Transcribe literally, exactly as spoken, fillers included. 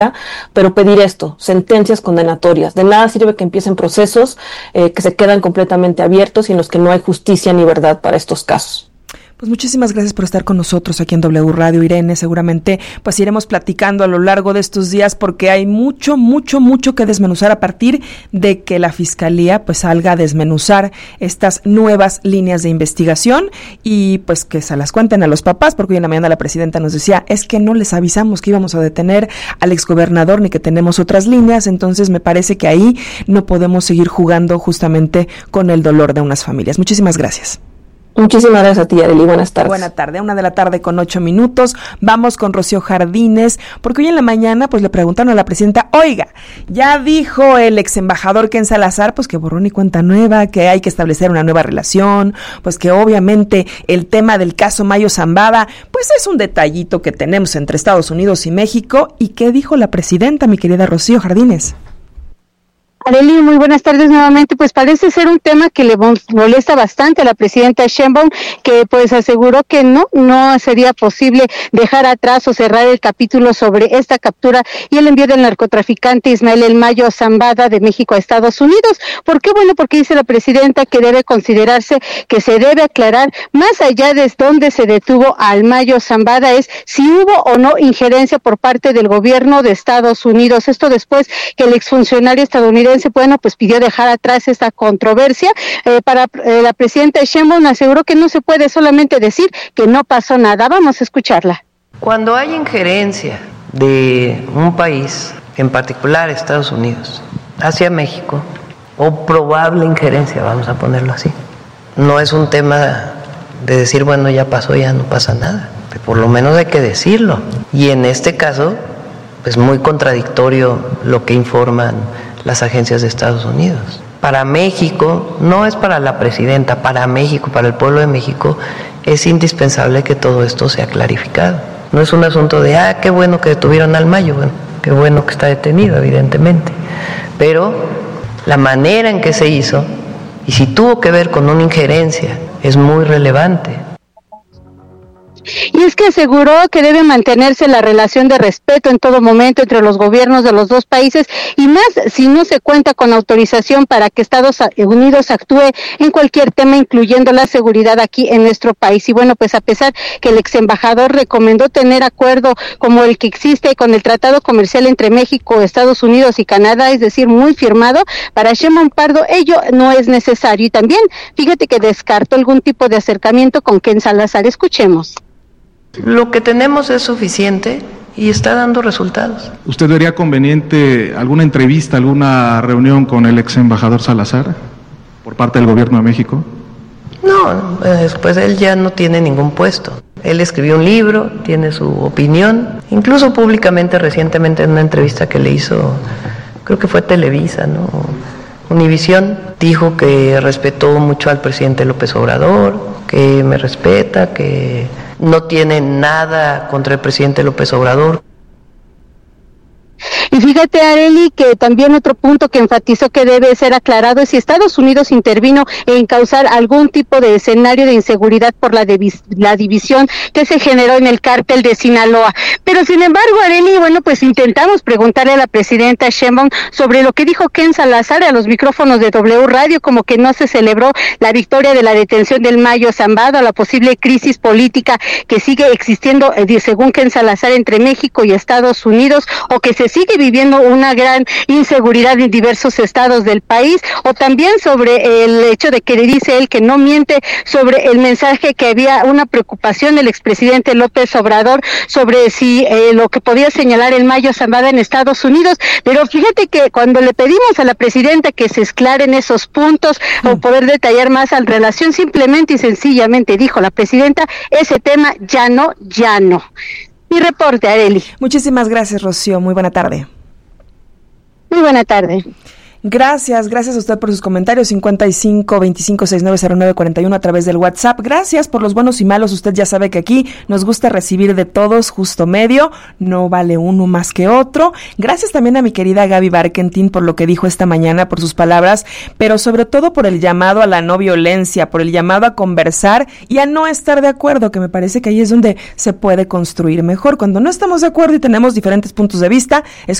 pero pedir esto, sentencias condenatorias. De nada sirve que empiecen procesos eh, que se quedan completamente abiertos y en los que no hay justicia ni verdad para estos casos. Pues muchísimas gracias por estar con nosotros aquí en W Radio, Irene. Seguramente pues iremos platicando a lo largo de estos días porque hay mucho, mucho, mucho que desmenuzar a partir de que la Fiscalía pues salga a desmenuzar estas nuevas líneas de investigación y pues que se las cuenten a los papás, porque hoy en la mañana la presidenta nos decía, es que no les avisamos que íbamos a detener al exgobernador ni que tenemos otras líneas, entonces me parece que ahí no podemos seguir jugando justamente con el dolor de unas familias. Muchísimas gracias. Muchísimas gracias a ti, Arely. Buenas tardes. Buena tarde, una de la tarde con ocho minutos. Vamos con Rocío Jardines, porque hoy en la mañana pues le preguntaron a la presidenta, oiga, ya dijo el ex embajador Ken Salazar, pues que borrón y cuenta nueva, que hay que establecer una nueva relación, pues que obviamente el tema del caso Mayo Zambada, pues es un detallito que tenemos entre Estados Unidos y México. ¿Y qué dijo la presidenta, mi querida Rocío Jardines? Arely, muy buenas tardes nuevamente. Pues parece ser un tema que le molesta bastante a la presidenta Sheinbaum, que pues aseguró que no, no sería posible dejar atrás o cerrar el capítulo sobre esta captura y el envío del narcotraficante Ismael El Mayo Zambada de México a Estados Unidos. ¿Por qué? Bueno, porque dice la presidenta que debe considerarse, que se debe aclarar, más allá de dónde se detuvo al Mayo Zambada, es si hubo o no injerencia por parte del gobierno de Estados Unidos. Esto después que el exfuncionario estadounidense bueno, pues pidió dejar atrás esta controversia. Eh, para eh, la presidenta Sheinbaum aseguró que no se puede solamente decir que no pasó nada. Vamos a escucharla. Cuando hay injerencia de un país, en particular Estados Unidos, hacia México, o probable injerencia, vamos a ponerlo así, no es un tema de decir, bueno, ya pasó, ya no pasa nada. Por lo menos hay que decirlo. Y en este caso, pues muy contradictorio lo que informan las agencias de Estados Unidos. Para México, no es para la presidenta, para México, para el pueblo de México, es indispensable que todo esto sea clarificado. No es un asunto de, ah, qué bueno que detuvieron al Mayo, bueno, qué bueno que está detenido, evidentemente, pero la manera en que se hizo, y si tuvo que ver con una injerencia, es muy relevante. Y es que aseguró que debe mantenerse la relación de respeto en todo momento entre los gobiernos de los dos países y más si no se cuenta con autorización para que Estados Unidos actúe en cualquier tema, incluyendo la seguridad aquí en nuestro país. Y bueno, pues a pesar que el ex embajador recomendó tener acuerdo como el que existe con el Tratado Comercial entre México, Estados Unidos y Canadá, es decir, muy firmado, para Sheinbaum Pardo ello no es necesario. Y también, fíjate que descartó algún tipo de acercamiento con Ken Salazar. Escuchemos. Lo que tenemos es suficiente y está dando resultados. ¿Usted vería conveniente alguna entrevista, alguna reunión con el ex embajador Salazar por parte del gobierno de México? No, pues él ya no tiene ningún puesto. Él escribió un libro, tiene su opinión, incluso públicamente recientemente en una entrevista que le hizo, creo que fue Televisa, ¿no? Univisión, dijo que respetó mucho al presidente López Obrador, que me respeta, que no tiene nada contra el presidente López Obrador. Y fíjate, Arely, que también otro punto que enfatizó que debe ser aclarado es si Estados Unidos intervino en causar algún tipo de escenario de inseguridad por la, divis- la división que se generó en el cártel de Sinaloa. Pero sin embargo, Arely, bueno, pues intentamos preguntarle a la presidenta Sheinbaum sobre lo que dijo Ken Salazar a los micrófonos de W Radio, como que no se celebró la victoria de la detención del Mayo Zambada, la posible crisis política que sigue existiendo, eh, según Ken Salazar, entre México y Estados Unidos, o que se sigue viviendo una gran inseguridad en diversos estados del país, o también sobre el hecho de que le dice él que no miente sobre el mensaje que había una preocupación del expresidente López Obrador sobre si eh, lo que podía señalar el Mayo Zambada en Estados Unidos. Pero fíjate que cuando le pedimos a la presidenta que se aclaren esos puntos mm. o poder detallar más en relación, simplemente y sencillamente dijo la presidenta, ese tema ya no, ya no. Mi reporte, Arely. Muchísimas gracias, Rocío. Muy buena tarde. Muy buena tarde. Gracias, gracias a usted por sus comentarios, cincuenta y cinco, veinticinco, sesenta y nueve, cero nueve, cuarenta y uno a través del WhatsApp. Gracias por los buenos y malos, usted ya sabe que aquí nos gusta recibir de todos, justo medio, no vale uno más que otro. Gracias también a mi querida Gaby Barkentin por lo que dijo esta mañana, por sus palabras, pero sobre todo por el llamado a la no violencia, por el llamado a conversar y a no estar de acuerdo, que me parece que ahí es donde se puede construir mejor. Cuando no estamos de acuerdo y tenemos diferentes puntos de vista, es